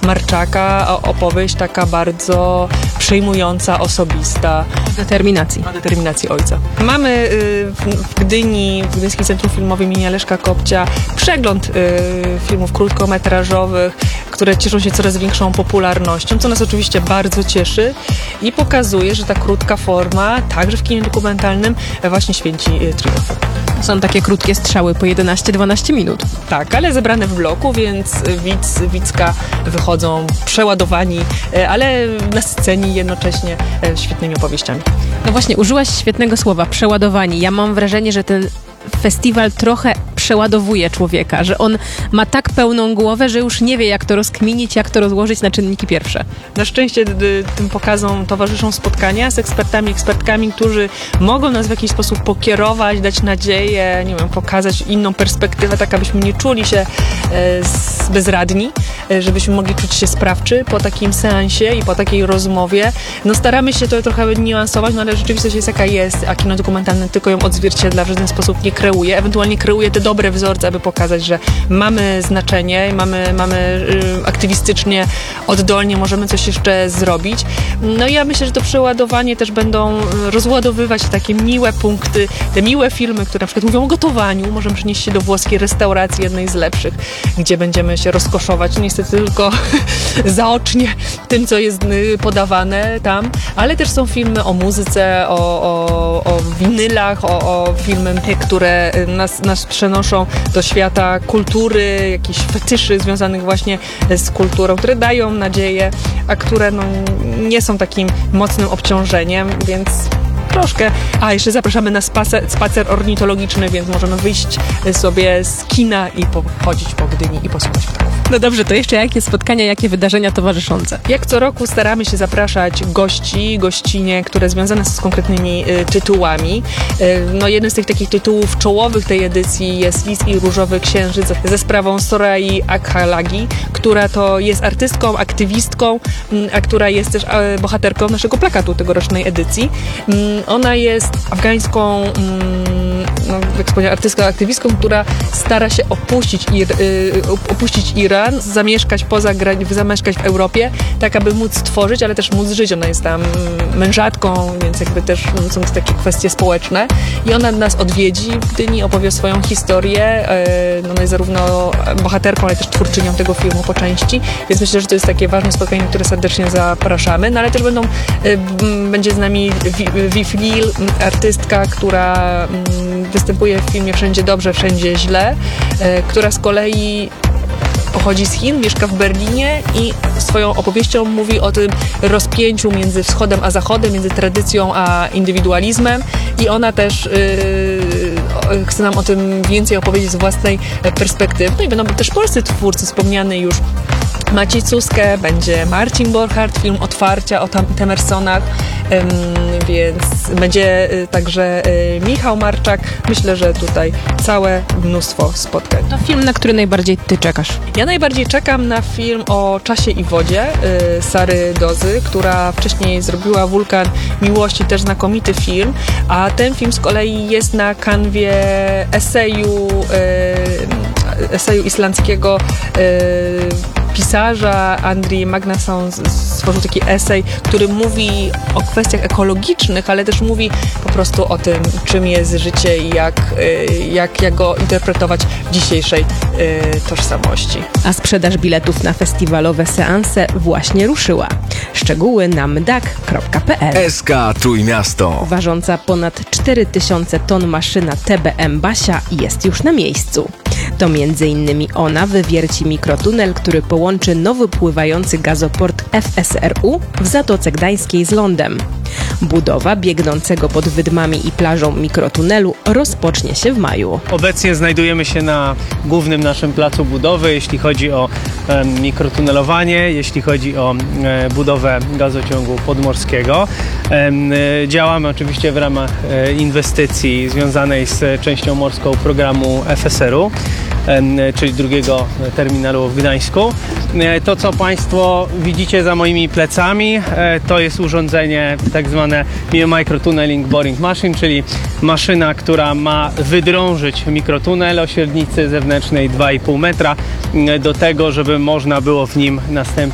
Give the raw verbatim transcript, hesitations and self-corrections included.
Marczaka, opowieść taka bardzo przejmująca, osobista. Determinacji. O determinacji ojca. Mamy w Gdyni, w Gdyńskim Centrum Filmowym im. Leszka Kopcia przegląd filmów krótkometrażowych, które cieszą się coraz większą popularnością, co nas oczywiście bardzo cieszy i pokazuje, że ta krótka forma, także w kinie dokumentalnym, właśnie święci triumfy. Są takie krótkie strzały po jedenaście dwanaście minut. Tak, ale zebrane w bloku, więc widz, widzka wychodzą przeładowani, ale nasyceni jednocześnie świetnymi opowieściami. No właśnie, użyłaś świetnego słowa, przeładowani. Ja mam wrażenie, że ten festiwal trochę przeładowuje człowieka, że on ma tak pełną głowę, że już nie wie, jak to rozkminić, jak to rozłożyć na czynniki pierwsze. Na szczęście tym pokazom towarzyszą spotkania z ekspertami, ekspertkami, którzy mogą nas w jakiś sposób pokierować, dać nadzieję, nie wiem, pokazać inną perspektywę, tak abyśmy nie czuli się e, bezradni, e, żebyśmy mogli czuć się sprawczy po takim seansie i po takiej rozmowie. No staramy się to trochę niuansować, no ale rzeczywistość jest jaka jest, a kino dokumentalne tylko ją odzwierciedla, w żaden sposób nie kreuje, ewentualnie kreuje te dobre wzorce, aby pokazać, że mamy znaczenie i mamy, mamy y, aktywistycznie, oddolnie możemy coś jeszcze zrobić. No i ja myślę, że to przeładowanie też będą rozładowywać takie miłe punkty, te miłe filmy, które na przykład mówią o gotowaniu, możemy przenieść się do włoskiej restauracji, jednej z lepszych, gdzie będziemy się rozkoszować, niestety tylko zaocznie tym, co jest podawane tam, ale też są filmy o muzyce, o, o, o winylach, o, o filmy, które nas, nas przenoszą do świata kultury, jakichś fetyszy związanych właśnie z kulturą, które dają nadzieję, a które no, nie są takim mocnym obciążeniem, więc troszkę. A, jeszcze zapraszamy na spacer, spacer ornitologiczny, więc możemy wyjść sobie z kina i pochodzić po Gdyni i posłuchać ptaków. No dobrze, to jeszcze jakie spotkania, jakie wydarzenia towarzyszące? Jak co roku staramy się zapraszać gości, gościnie, które związane są z konkretnymi y, tytułami. Y, no jeden z tych takich tytułów czołowych tej edycji jest Lis i Różowy Księżyc ze sprawą Sorai Akhalagi, która to jest artystką, aktywistką, y, a która jest też y, bohaterką naszego plakatu tegorocznej edycji. Y, ona jest afgańską, y, no, jak powiedziałem, artystką, aktywistką, która stara się opuścić, Ir, y, opuścić Iran, zamieszkać poza granicą, zamieszkać w Europie, tak aby móc tworzyć, ale też móc żyć. Ona jest tam mężatką, więc jakby też są to takie kwestie społeczne. I ona nas odwiedzi w Gdyni, opowie swoją historię. Ona jest zarówno bohaterką, ale też twórczynią tego filmu po części, więc myślę, że to jest takie ważne spotkanie, które serdecznie zapraszamy. No ale też będą, będzie z nami Viv Lil, artystka, która występuje w filmie Wszędzie dobrze, wszędzie źle, która z kolei pochodzi z Chin, mieszka w Berlinie i swoją opowieścią mówi o tym rozpięciu między wschodem a zachodem, między tradycją a indywidualizmem i ona też yy, chce nam o tym więcej opowiedzieć z własnej perspektywy. No i będą też polscy twórcy, wspomniany już Maciej Suskę, będzie Marcin Borchardt, film Otwarcia o Temersonach, ym, więc będzie y, także y, Michał Marczak. Myślę, że tutaj całe mnóstwo spotkań. To film, na który najbardziej ty czekasz? Ja najbardziej czekam na film o czasie i wodzie y, Sary Dozy, która wcześniej zrobiła Wulkan Miłości, też znakomity film, a ten film z kolei jest na kanwie eseju, y, eseju islandzkiego y, pisarza Andrii Magnason stworzył taki esej, który mówi o kwestiach ekologicznych, ale też mówi po prostu o tym, czym jest życie i jak, jak, jak go interpretować w dzisiejszej tożsamości. A sprzedaż biletów na festiwalowe seanse właśnie ruszyła. Szczegóły na mdak kropka p l. S K Trójmiasto. Ważąca ponad cztery tysiące ton maszyna T B M Basia jest już na miejscu. To między innymi ona wywierci mikrotunel, który połączy nowy pływający gazoport F S R U w Zatoce Gdańskiej z lądem. Budowa biegnącego pod wydmami i plażą mikrotunelu rozpocznie się w maju. Obecnie znajdujemy się na głównym naszym placu budowy, jeśli chodzi o e, mikrotunelowanie, jeśli chodzi o e, budowę gazociągu podmorskiego. E, e, działamy oczywiście w ramach e, inwestycji związanej z częścią morską programu F S R U, e, czyli drugiego terminalu w Gdańsku. E, to, co Państwo widzicie za moimi plecami, e, to jest urządzenie tak zwane Microtunneling Boring Machine, czyli maszyna, która ma wydrążyć mikrotunel o średnicy zewnętrznej dwa i pół metra do tego, żeby można było w nim następnie